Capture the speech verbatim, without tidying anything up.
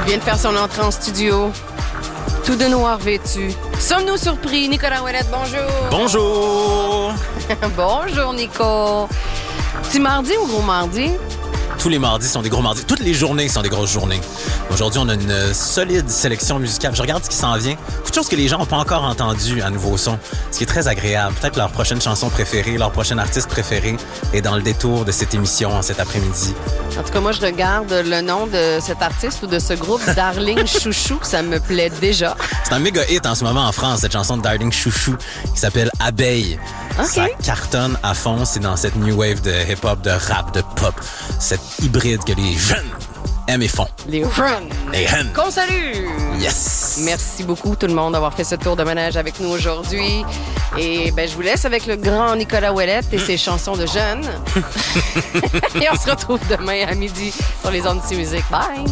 vient de faire son entrée en studio. Tout de noir vêtu. Sommes-nous surpris? Nicolas Ouellette, bonjour. Bonjour. Bonjour, Nico. Petit mardi ou gros mardi? Tous les mardis sont des gros mardis. Toutes les journées sont des grosses journées. Aujourd'hui, on a une solide sélection musicale. Je regarde ce qui s'en vient. Beaucoup de choses que les gens n'ont pas encore entendues à Nouveau Son, ce qui est très agréable. Peut-être leur prochaine chanson préférée, leur prochain artiste préféré est dans le détour de cette émission cet après-midi. En tout cas, moi, je regarde le nom de cet artiste ou de ce groupe, Darling Chouchou. Ça me plaît déjà. C'est un méga hit en ce moment en France, cette chanson de Darling Chouchou qui s'appelle Abeille. Okay. Ça cartonne à fond. C'est dans cette new wave de hip-hop, de rap, de pop. Cette hybride que les jeunes aiment et font. Les Run. Les Run. Qu'on salue. Yes. Merci beaucoup tout le monde d'avoir fait ce tour de manège avec nous aujourd'hui. Et ben je vous laisse avec le grand Nicolas Ouellette et ses chansons de jeunes. Et on se retrouve demain à midi sur les ondes de C-Musique. Bye.